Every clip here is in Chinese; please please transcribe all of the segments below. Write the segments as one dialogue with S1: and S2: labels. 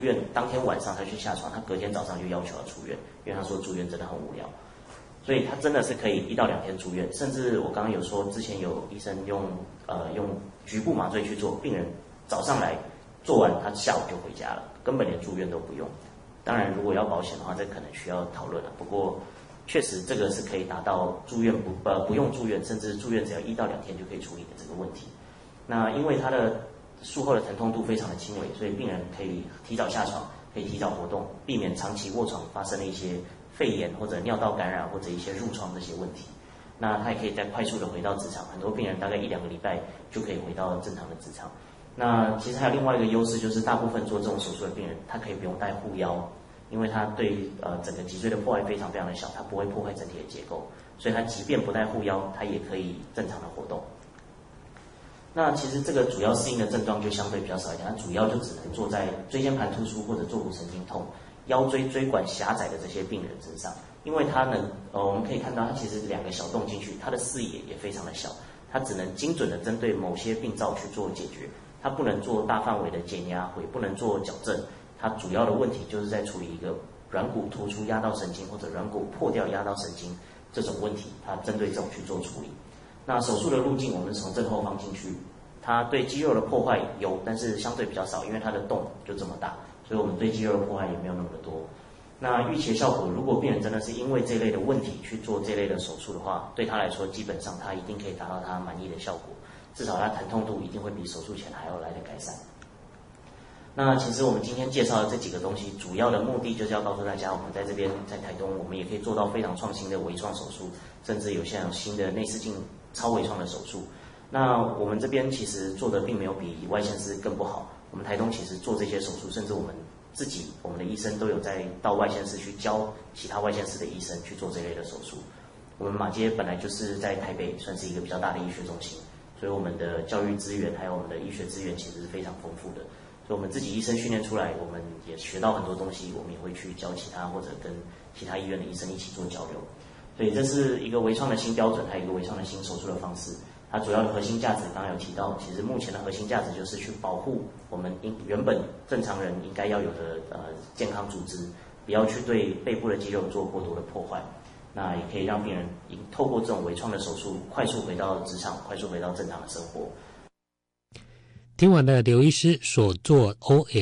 S1: 院当天晚上他去下床，他隔天早上就要求要出院，因为他说住院真的很无聊，所以他真的是可以1到2天住院，甚至我刚刚有说之前有医生用局部麻醉去做，病人早上来做完，他下午就回家了，根本连住院都不用。当然，如果要保险的话，这可能需要讨论了。不过，确实这个是可以达到住院不用住院，甚至住院只要1到2天就可以处理的这个问题。那因为他的术后的疼痛度非常的轻微，所以病人可以提早下床，可以提早活动，避免长期卧床发生了一些肺炎或者尿道感染或者一些褥疮这些问题。那他也可以再快速的回到职场，很多病人大概1、2个礼拜就可以回到正常的职场。那其实还有另外一个优势，就是大部分做这种手术的病人，他可以不用戴护腰，因为他对整个脊椎的破坏非常非常的小，他不会破坏整体的结构，所以他即便不戴护腰，他也可以正常的活动。那其实这个主要适应的症状就相对比较少一点，它主要就只能做在椎间盘突出或者坐骨神经痛、腰椎椎管狭窄的这些病人身上，因为它我们可以看到它其实2个小洞进去，它的视野也非常的小，它只能精准的针对某些病灶去做解决。它不能做大范围的减压，也不能做矫正，它主要的问题就是在处理一个软骨突出压到神经或者软骨破掉压到神经这种问题，它针对这种去做处理。那手术的路径，我们是从正后方进去，它对肌肉的破坏有，但是相对比较少，因为它的洞就这么大，所以我们对肌肉的破坏也没有那么的多。那预期的效果，如果病人真的是因为这类的问题去做这类的手术的话，对他来说，基本上他一定可以达到他满意的效果。至少它疼痛度一定会比手术前还要来的改善。那其实我们今天介绍的这几个东西，主要的目的就是要告诉大家，我们在这边在台东，我们也可以做到非常创新的微创手术，甚至有现在有新的内视镜超微创的手术。那我们这边其实做的并没有比外县市更不好，我们台东其实做这些手术，甚至我们的医生都有在到外县市去教其他外县市的医生去做这类的手术。我们马偕本来就是在台北算是一个比较大的医学中心，所以我们的教育资源还有我们的医学资源其实是非常丰富的。所以我们自己医生训练出来，我们也学到很多东西，我们也会去教其他或者跟其他医院的医生一起做交流。所以这是一个微创的新标准，还有一个微创的新手术的方式。它主要的核心价值刚刚有提到，其实目前的核心价值就是去保护我们原本正常人应该要有的健康组织，不要去对背部的肌肉做过多的破坏。那也可以让病人透过这种微创的手术，快速回到职场，快速回到正常的生活。
S2: 听完了刘医师所做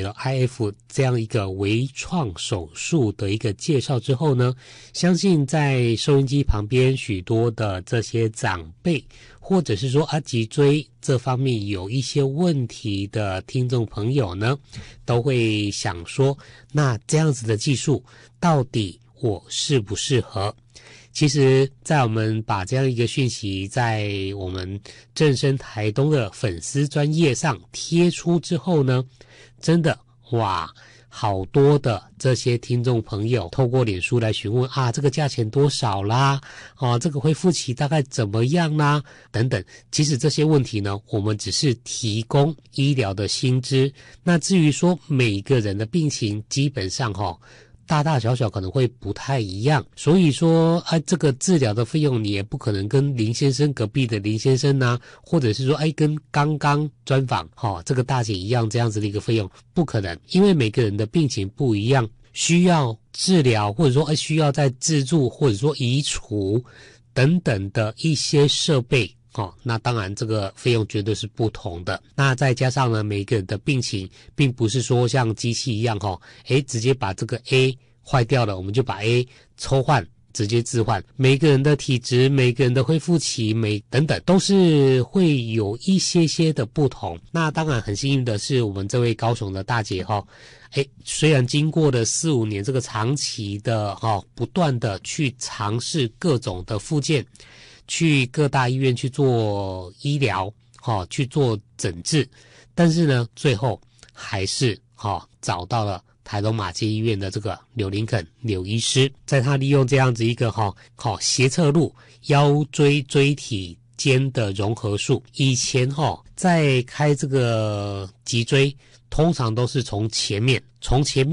S2: OLIF 这样一个微创手术的一个介绍之后呢，相信在收音机旁边许多的这些长辈，或者是说脊椎这方面有一些问题的听众朋友呢，都会想说，那这样子的技术到底我适不适合？其实在我们把这样一个讯息在我们正声台东的粉丝专页上贴出之后呢，真的哇，好多的这些听众朋友透过脸书来询问这个价钱多少啦，这个恢复期大概怎么样啦，等等。其实这些问题呢，我们只是提供医疗的新知，那至于说每个人的病情基本上大大小小可能会不太一样，所以说这个治疗的费用你也不可能跟林先生隔壁的林先生啊，或者是说跟刚刚专访这个大姐一样这样子的一个费用，不可能，因为每个人的病情不一样，需要治疗或者说需要再自助或者说移除等等的一些设备那当然这个费用绝对是不同的。那再加上呢，每个人的病情并不是说像机器一样直接把这个 A 坏掉了，我们就把 A 抽换直接置换，每个人的体质、每个人的恢复期等等都是会有一些的不同。那当然很幸运的是，我们这位高雄的大姐虽然经过了4、5年这个长期的不断的去尝试各种的复健，去各大医院去做医疗去做诊治，但是呢最后还是找到了台东马偕医院的这个柳林肯柳医师，在他利用这样子一个斜侧路腰椎椎体间的融合术，以前在开这个脊椎通常都是从前面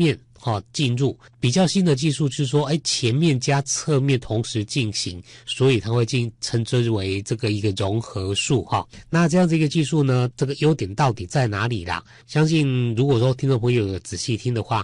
S2: 进入。比较新的技术是说，前面加侧面同时进行，所以它会称之为这个一个融合术那这样子一个技术呢，这个优点到底在哪里啦？相信如果说听众朋友有仔细听的话，